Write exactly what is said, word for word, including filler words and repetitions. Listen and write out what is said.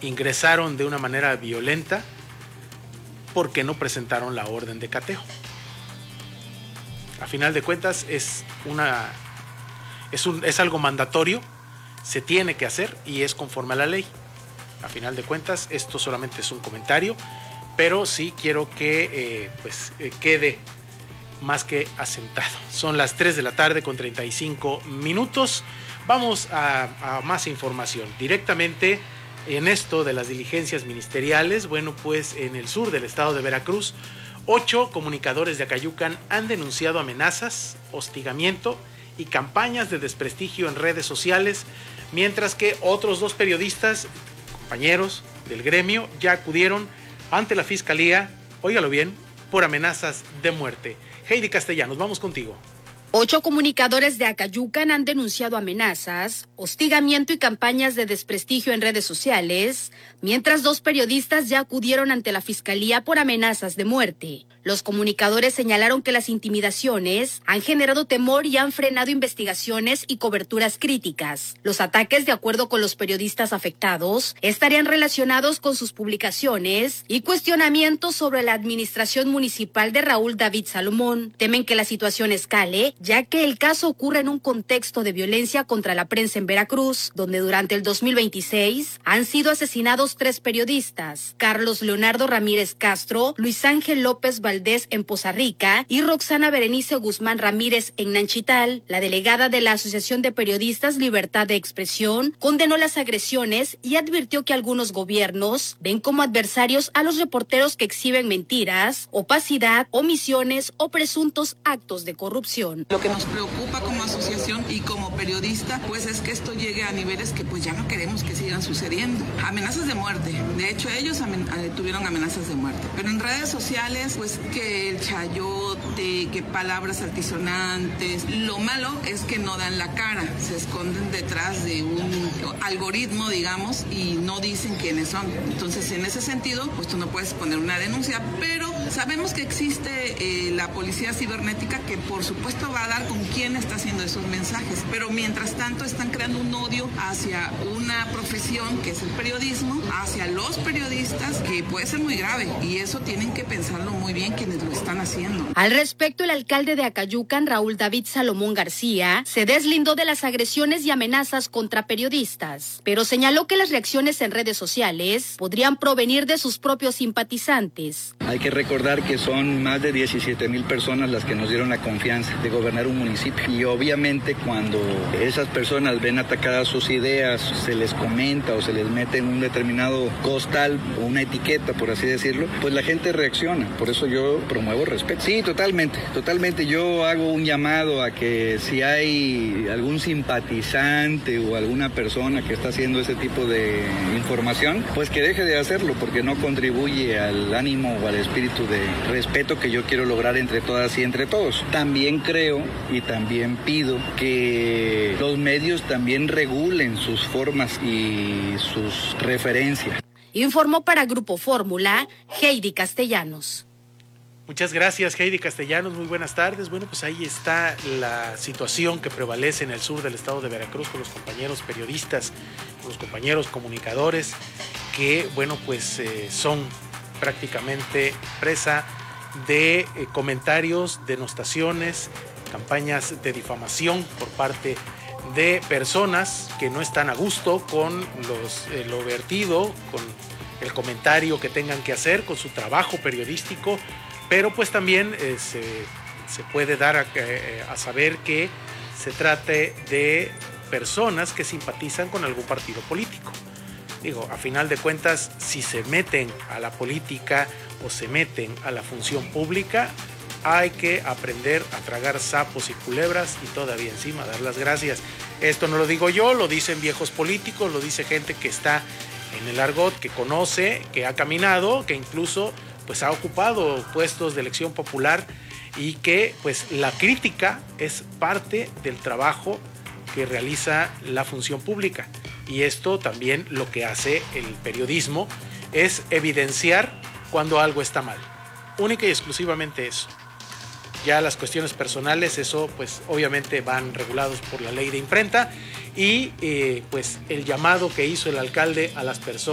ingresaron de una manera violenta porque no presentaron la orden de cateo. A final de cuentas es, una, es, un, es algo mandatorio, se tiene que hacer y es conforme a la ley. A final de cuentas esto solamente es un comentario, pero sí quiero que eh, pues, eh, quede más que asentado. Son las tres de la tarde con treinta y cinco minutos. Vamos a, a más información. Directamente en esto de las diligencias ministeriales, bueno, pues en el sur del estado de Veracruz, ocho comunicadores de Acayucan han denunciado amenazas, hostigamiento y campañas de desprestigio en redes sociales, mientras que otros dos periodistas, compañeros del gremio, ya acudieron ante la fiscalía, óigalo bien, por amenazas de muerte. Heidi Castellanos, vamos contigo. Ocho comunicadores de Acayucan han denunciado amenazas, hostigamiento y campañas de desprestigio en redes sociales, mientras dos periodistas ya acudieron ante la fiscalía por amenazas de muerte. Los comunicadores señalaron que las intimidaciones han generado temor y han frenado investigaciones y coberturas críticas. Los ataques, de acuerdo con los periodistas afectados, estarían relacionados con sus publicaciones y cuestionamientos sobre la administración municipal de Raúl David Salomón. Temen que la situación escale, ya que el caso ocurre en un contexto de violencia contra la prensa en Veracruz, donde durante el dos mil veintiséis han sido asesinados tres periodistas: Carlos Leonardo Ramírez Castro, Luis Ángel López Valdés en Poza Rica y Roxana Berenice Guzmán Ramírez en Nanchital. La delegada de la Asociación de Periodistas Libertad de Expresión condenó las agresiones y advirtió que algunos gobiernos ven como adversarios a los reporteros que exhiben mentiras, opacidad, omisiones o presuntos actos de corrupción. Lo que nos preocupa como asociación y como periodista, pues es que esto llegue a niveles que pues ya no queremos que sigan sucediendo. Amenazas de muerte. De hecho, ellos amen- tuvieron amenazas de muerte. Pero en redes sociales, pues que el chayote, que palabras altisonantes. Lo malo es que no dan la cara. Se esconden detrás de un algoritmo, digamos, y no dicen quiénes son. Entonces, en ese sentido, pues tú no puedes poner una denuncia, pero sabemos que existe eh, la policía cibernética que por supuesto va a dar con quién está haciendo esos mensajes, pero mientras tanto están creando un odio hacia una profesión que es el periodismo, hacia los periodistas, que puede ser muy grave, y eso tienen que pensarlo muy bien quienes lo están haciendo. Al respecto, el alcalde de Acayucan, Raúl David Salomón García, se deslindó de las agresiones y amenazas contra periodistas, pero señaló que las reacciones en redes sociales podrían provenir de sus propios simpatizantes. Hay que recordar que son más de diecisiete mil personas las que nos dieron la confianza de gobernar un municipio, y obviamente cuando esas personas ven atacadas sus ideas, se les comenta o se les mete en un determinado costal o una etiqueta, por así decirlo, pues la gente reacciona. Por eso yo promuevo respeto. Sí, totalmente, totalmente. Yo hago un llamado a que si hay algún simpatizante o alguna persona que está haciendo ese tipo de información, pues que deje de hacerlo, porque no contribuye al ánimo o al espíritu de respeto que yo quiero lograr entre todas y entre todos. También creo y también pido que los medios también regulen sus formas y sus referencias. Informó para Grupo Fórmula, Heidi Castellanos. Muchas gracias, Heidi Castellanos, muy buenas tardes. Bueno, pues ahí está la situación que prevalece en el sur del estado de Veracruz con los compañeros periodistas, con los compañeros comunicadores, que, bueno, pues eh, son prácticamente presa de eh, comentarios, denostaciones, campañas de difamación por parte de personas que no están a gusto con los, eh, lo vertido, con el comentario que tengan que hacer, con su trabajo periodístico, pero pues también eh, se, se puede dar a, eh, a saber que se trate de personas que simpatizan con algún partido político. Digo, a final de cuentas, si se meten a la política o se meten a la función pública, hay que aprender a tragar sapos y culebras y todavía encima dar las gracias. Esto no lo digo yo, lo dicen viejos políticos, lo dice gente que está en el argot, que conoce, que ha caminado, que incluso pues ha ocupado puestos de elección popular, y que pues la crítica es parte del trabajo que realiza la función pública. Y esto también lo que hace el periodismo es evidenciar cuando algo está mal. Única y exclusivamente eso. Ya las cuestiones personales, eso pues obviamente van regulados por la ley de imprenta, y eh, pues el llamado que hizo el alcalde a las personas